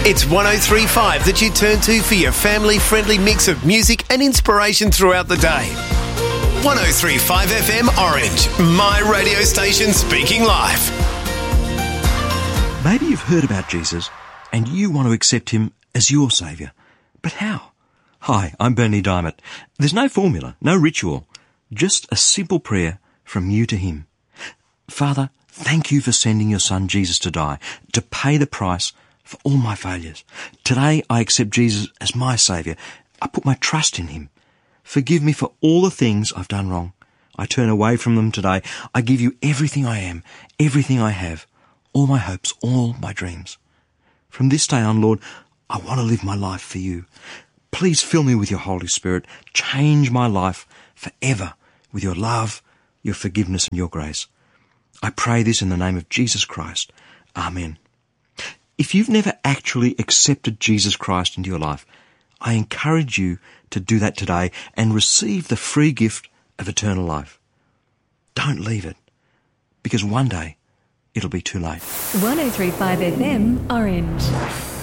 It's 103.5 that you turn to for your family-friendly mix of music and inspiration throughout the day. 103.5 FM Orange, my radio station speaking live. Maybe you've heard about Jesus and you want to accept him as your saviour. But how? Hi, I'm Bernie Diamond. There's no formula, no ritual, just a simple prayer from you to him. Father, thank you for sending your son Jesus to die, to pay the price for all my failures. Today I accept Jesus as my saviour. I put my trust in him. Forgive me for all the things I've done wrong. I turn away from them today. I give you everything I am, everything I have, all my hopes, all my dreams. From this day on, Lord, I want to live my life for you. Please fill me with your Holy Spirit. Change my life forever with your love, your forgiveness and your grace. I pray this in the name of Jesus Christ. Amen. If you've never actually accepted Jesus Christ into your life, I encourage you to do that today and receive the free gift of eternal life. Don't leave it, because one day it'll be too late. 103.5 FM Orange.